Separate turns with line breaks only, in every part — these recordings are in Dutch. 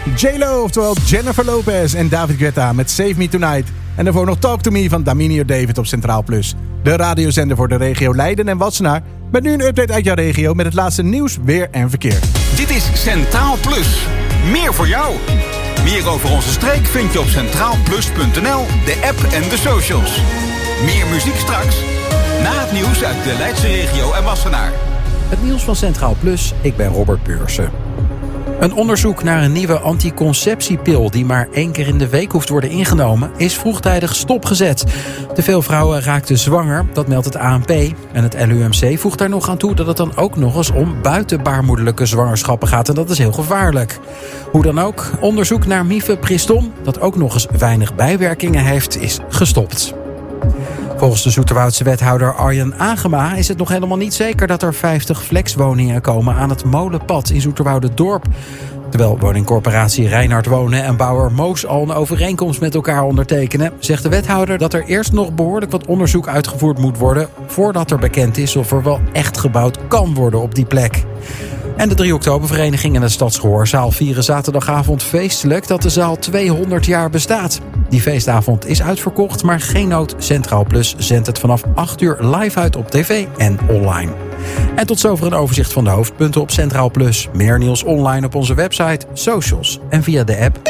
J-Lo, oftewel Jennifer Lopez en David Guetta met Save Me Tonight. En daarvoor nog Talk To Me van Daminio David op Centraal Plus. De radiozender voor de regio Leiden en Wassenaar. Met nu een update uit jouw regio met het laatste nieuws, weer en verkeer.
Dit is Centraal Plus. Meer voor jou. Meer over onze streek vind je op centraalplus.nl, de app en de socials. Meer muziek straks. Na het nieuws uit de Leidse regio en Wassenaar.
Het nieuws van Centraal Plus, ik ben Robert Beursen. Een onderzoek naar een nieuwe anticonceptiepil die maar 1 keer in de week hoeft worden ingenomen, is vroegtijdig stopgezet. Te veel vrouwen raakten zwanger, dat meldt het ANP. En het LUMC voegt daar nog aan toe dat het dan ook nog eens om buitenbaarmoederlijke zwangerschappen gaat. En dat is heel gevaarlijk. Hoe dan ook, onderzoek naar mifepriston, dat ook nog eens weinig bijwerkingen heeft, is gestopt. Volgens de Zoeterwoudse wethouder Arjen Agema is het nog helemaal niet zeker dat er 50 flexwoningen komen aan het Molenpad in Zoeterwoude-dorp. Terwijl woningcorporatie Reinhard Wonen en bouwer Moos al een overeenkomst met elkaar ondertekenen, zegt de wethouder dat er eerst nog behoorlijk wat onderzoek uitgevoerd moet worden voordat er bekend is of er wel echt gebouwd kan worden op die plek. En de 3 oktobervereniging en de Stadsgehoorzaal vieren zaterdagavond feestelijk dat de zaal 200 jaar bestaat. Die feestavond is uitverkocht, maar geen nood. Centraal Plus zendt het vanaf 8 uur live uit op tv en online. En tot zover een overzicht van de hoofdpunten op Centraal Plus. Meer nieuws online op onze website, socials en via de app.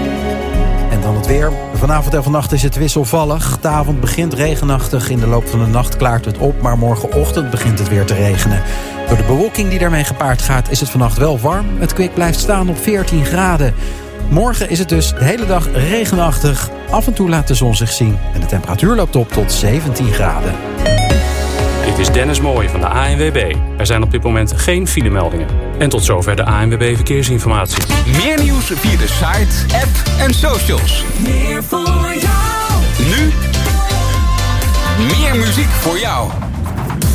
En dan het weer. Vanavond en vannacht is het wisselvallig. De avond begint regenachtig. In de loop van de nacht klaart het op, maar morgenochtend begint het weer te regenen. Door de bewolking die daarmee gepaard gaat is het vannacht wel warm. Het kwik blijft staan op 14 graden. Morgen is het dus de hele dag regenachtig. Af en toe laat de zon zich zien. En de temperatuur loopt op tot 17 graden.
Dit is Dennis Mooij van de ANWB. Er zijn op dit moment geen filemeldingen. En tot zover de ANWB Verkeersinformatie.
Meer nieuws via de site, app en socials.
Meer voor jou.
Nu meer muziek voor jou.